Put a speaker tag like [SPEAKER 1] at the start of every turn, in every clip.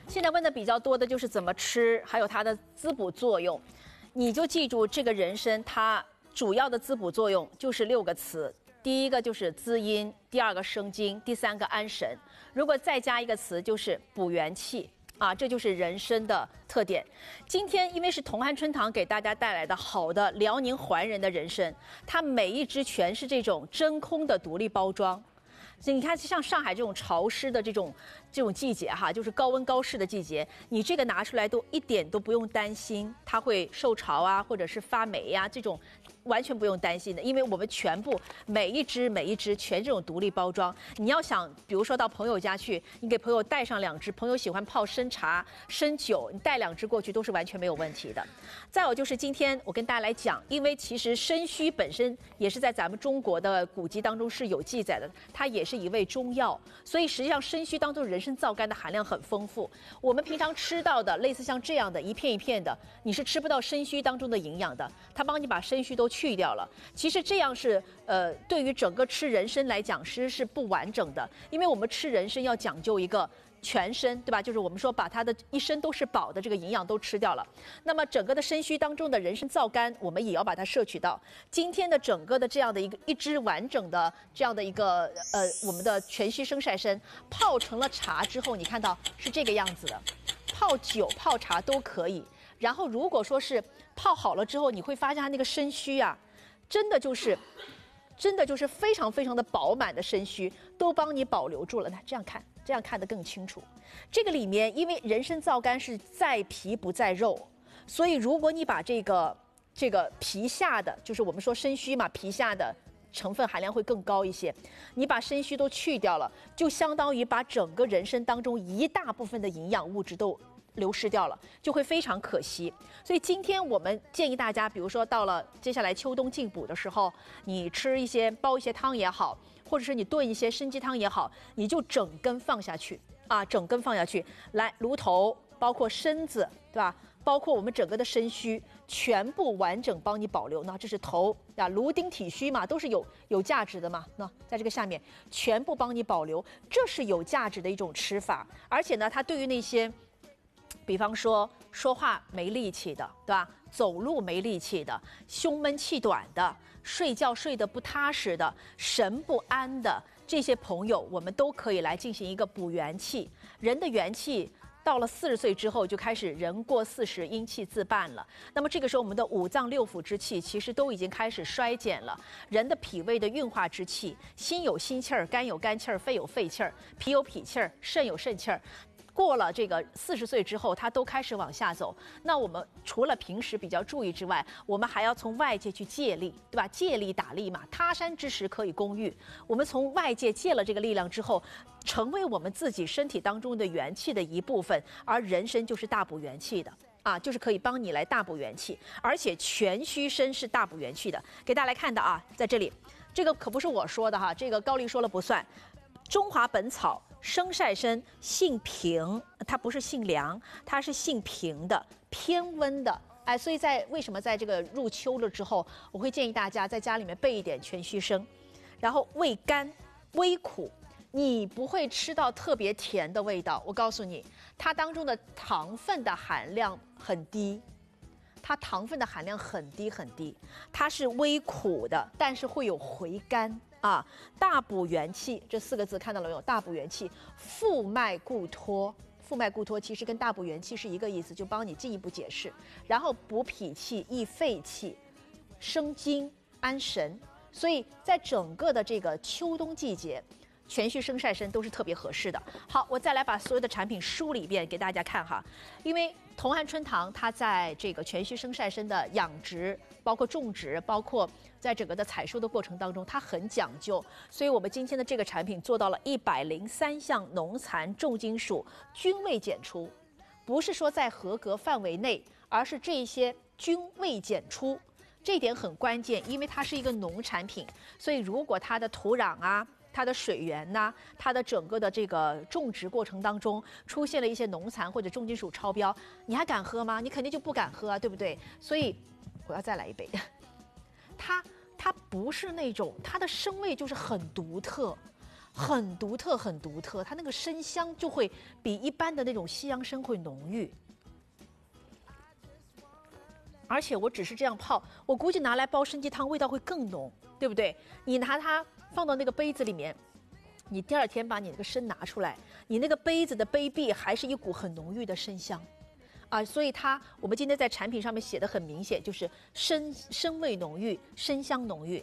[SPEAKER 1] 现在问的比较多的就是怎么吃，还有它的滋补作用。你就记住这个人参，它主要的滋补作用就是6个词。第一个就是滋阴，第二个生津，第三个安神。如果再加一个词，就是补元气啊，这就是人参的特点。今天因为是同汉春堂给大家带来的好的辽宁怀仁的人参，它每一支全是这种真空的独立包装。所以你看，像上海这种潮湿的这种季节哈，就是高温高湿的季节，你这个拿出来都一点都不用担心它会受潮啊，或者是发霉呀，这种完全不用担心的，因为我们全部每一支全这种独立包装。你要想，比如说到朋友家去，你给朋友带上2支，朋友喜欢泡参茶、参酒，你带2支过去都是完全没有问题的。再有就是今天我跟大家来讲，因为其实参须本身也是在咱们中国的古籍当中是有记载的，它也是一味中药，所以实际上参须当中人参皂苷的含量很丰富。我们平常吃到的类似像这样的一片一片的，你是吃不到参须当中的营养的，它帮你把参须都去掉了。其实这样是对于整个吃人参来讲，其实是不完整的，因为我们吃人参要讲究一个全身，对吧？就是我们说把它的一身都是宝的这个营养都吃掉了。那么整个的参须当中的人参皂苷，我们也要把它摄取到。今天的整个的这样的一支完整的这样的一个我们的全须生晒参泡成了茶之后，你看到是这个样子的，泡酒泡茶都可以。然后如果说是泡好了之后，你会发现它那个参须啊，真的就是非常非常的饱满的参须，都帮你保留住了。那这样看得更清楚。这个里面因为人参皂苷是在皮不在肉，所以如果你把这个皮下的，就是我们说参须嘛，皮下的成分含量会更高一些。你把参须都去掉了，就相当于把整个人参当中一大部分的营养物质都流失掉了，就会非常可惜。所以今天我们建议大家，比如说到了接下来秋冬进补的时候，你吃煲一些汤也好，或者是你炖一些参鸡汤也好，你就整根放下去啊，整根放下去，来炉头，包括身子，对吧？包括我们整个的参须，全部完整帮你保留。那这是头啊，颅丁体虚嘛，都是有价值的嘛。那在这个下面全部帮你保留，这是有价值的一种吃法。而且呢，它对于那些比方说说话没力气的，对吧？走路没力气的，胸闷气短的，睡觉睡得不踏实的，神不安的这些朋友，我们都可以来进行一个补元气。人的元气到了40岁之后，就开始人过40，阴气自半了。那么这个时候，我们的5脏6腑之气其实都已经开始衰减了。人的脾胃的运化之气，心有心气儿，肝有肝气儿，肺有肺气儿，脾有脾气儿，肾有肾气儿。过了这个40岁之后，它都开始往下走。那我们除了平时比较注意之外，我们还要从外界去借力，对吧？借力打力嘛，他山之石可以攻玉。我们从外界借了这个力量之后，成为我们自己身体当中的元气的一部分。而人参就是大补元气的啊，就是可以帮你来大补元气，而且全须参是大补元气的。给大家来看的啊，在这里，这个可不是我说的哈，这个高丽说了不算。中华本草生晒参性平，它不是性凉，它是性平的，偏温的。哎，所以为什么在这个入秋了之后，我会建议大家在家里面备一点全须参，然后味甘微苦，你不会吃到特别甜的味道。我告诉你，它当中的糖分的含量很低。它糖分的含量很低很低，它是微苦的，但是会有回甘啊。大补元气这4个字看到了没有？大补元气，复脉固脱。复脉固脱其实跟大补元气是一个意思，就帮你进一步解释。然后补脾气、益肺气、生津、安神。所以在整个的这个秋冬季节，全须生晒参都是特别合适的。好，我再来把所有的产品梳理一遍给大家看哈。因为同汉春堂它在这个全须生晒参的养殖，包括种植，包括在整个的采收的过程当中，它很讲究，所以我们今天的这个产品做到了103项农残重金属均未检出，不是说在合格范围内，而是这些均未检出。这一点很关键，因为它是一个农产品，所以如果它的土壤啊，它的水源呐，它的整个的这个种植过程当中出现了一些农残或者重金属超标，你还敢喝吗？你肯定就不敢喝啊，对不对？所以我要再来一杯。它不是那种，它的生味就是很独特， 很独特，很独特，它那个生香就会比一般的那种西洋参会浓郁。而且我只是这样泡，我估计拿来煲参鸡汤味道会更浓，对不对？你拿它放到那个杯子里面，你第二天把你那个参拿出来，你那个杯子的杯壁还是一股很浓郁的参香。啊，所以我们今天在产品上面写的很明显，就是参味浓郁，参香浓郁，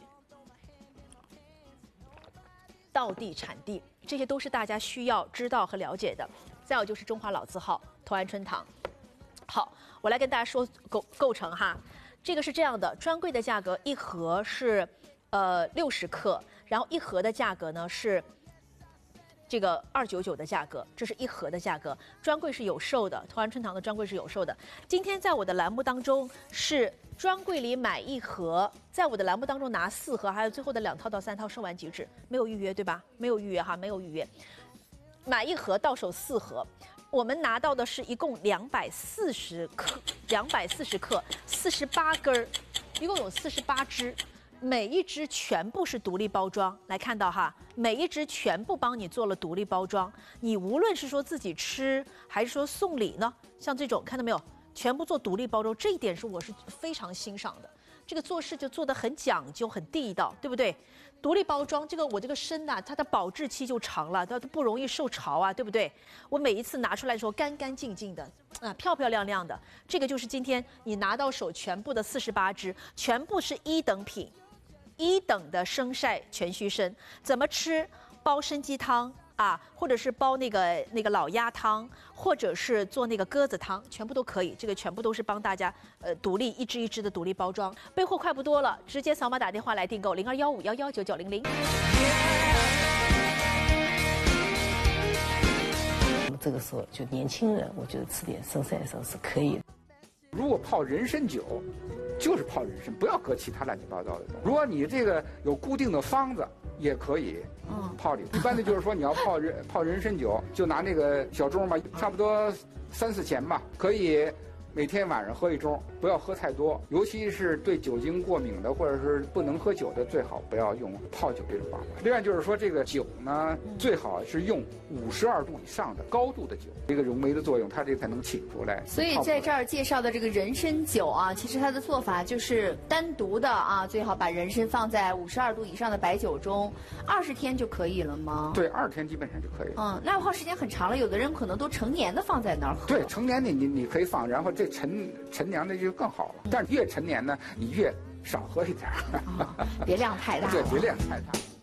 [SPEAKER 1] 道地产地，这些都是大家需要知道和了解的。再有就是中华老字号同安春堂。好，我来跟大家说构成哈，这个是这样的，专柜的价格一盒是60克，然后一盒的价格呢是这个299的价格，这是一盒的价格，专柜是有售的，同安春堂的专柜是有售的。今天在我的栏目当中是专柜里买一盒，在我的栏目当中拿4盒，还有最后的2套到3套售完即止，没有预约对吧？没有预约哈，没有预约，买一盒到手4盒。我们拿到的是一共240克，48根儿，一共有48支，每一支全部是独立包装。来看到哈，每一支全部帮你做了独立包装。你无论是说自己吃，还是说送礼呢，像这种看到没有，全部做独立包装，这一点我是非常欣赏的。这个做事就做得很讲究，很地道，对不对？独立包装，我这个参呐，它的保质期就长了，它不容易受潮啊，对不对？我每一次拿出来的时候干干净净的，漂漂亮亮的。这个就是今天你拿到手全部的48支，全部是1等品，1等的生晒全须参。怎么吃？煲参鸡汤啊，或者是煲那个老鸭汤，或者是做那个鸽子汤，全部都可以。这个全部都是帮大家独立一支一支的独立包装。备货快不多了，直接扫码打电话来订购0215119900。
[SPEAKER 2] 这个时候就年轻人，我觉得吃点生晒寿是可以的。
[SPEAKER 3] 如果泡人参酒，就是泡人参，不要搁其他乱七八糟的东西。如果你这个有固定的方子，也可以泡里。一般的就是说你要泡人参酒，就拿那个小盅嘛，差不多3、4钱吧，可以每天晚上喝1盅，不要喝太多。尤其是对酒精过敏的或者是不能喝酒的，最好不要用泡酒这种方法。另外就是说这个酒呢，最好是用52度以上的高度的酒，这个溶酶的作用，它这个才能起出来。
[SPEAKER 4] 所以在这儿介绍的这个人参酒啊，其实它的做法就是单独的啊，最好把人参放在52度以上的白酒中，20天就可以了吗？
[SPEAKER 3] 对，20天基本上就可以了。
[SPEAKER 4] 那泡时间很长了，有的人可能都成年的放在那儿喝。
[SPEAKER 3] 对，成年的你可以放，然后这陈年的就更好了。但是越陈年呢，你越少喝一点，
[SPEAKER 4] 别量太大了。
[SPEAKER 3] 对，别量太大。